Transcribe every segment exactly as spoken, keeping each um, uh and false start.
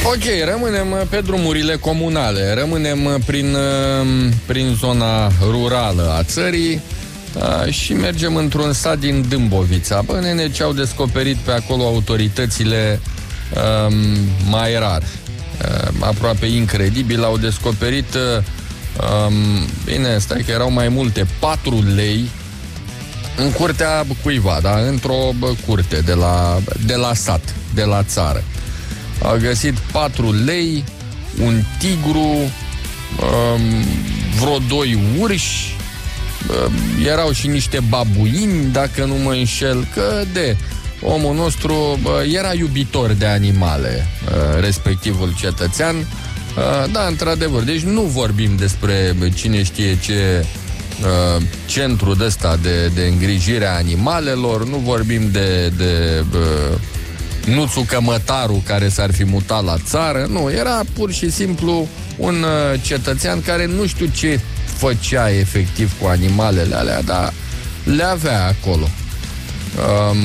Ok, rămânem pe drumurile comunale, rămânem prin, prin zona rurală a țării și mergem într-un sat din Dâmbovița. Bă, nene, ce au descoperit pe acolo autoritățile um, mai rar, um, aproape incredibil, au descoperit, um, bine, stai că erau mai multe, patru lei în curtea cuiva, da? Într-o bă, curte de la, de la sat, de la țară. Au găsit patru lei, un tigru, um, vreo doi urși, um, erau și niște babuini, dacă nu mă înșel, că de omul nostru uh, era iubitor de animale, uh, respectivul cetățean. Uh, da, într-adevăr, deci nu vorbim despre cine știe ce uh, centru de ăsta de, de îngrijire a animalelor, nu vorbim de... de uh, Nuțu Cămătaru care s-ar fi mutat la țară. Nu, era pur și simplu un uh, cetățean care nu știu ce făcea efectiv cu animalele alea, dar le avea acolo. Um,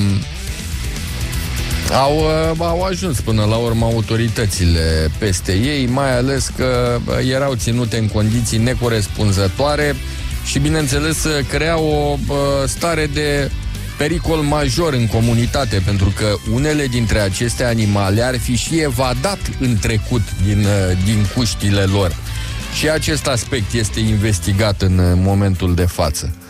au, uh, au ajuns până la urmă autoritățile peste ei, mai ales că uh, erau ținute în condiții necorespunzătoare și, bineînțeles, crea o uh, stare de pericol major în comunitate, pentru că unele dintre aceste animale ar fi și evadat în trecut din, din cuștile lor. Și acest aspect este investigat în momentul de față.